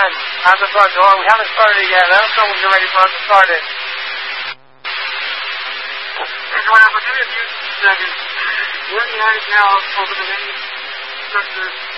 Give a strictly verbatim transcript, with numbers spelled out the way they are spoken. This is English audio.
time at the front door. We haven't started it yet. Let us know when you're ready for us to start it. There's one opportunity. Second. We're in the United now over the main structure.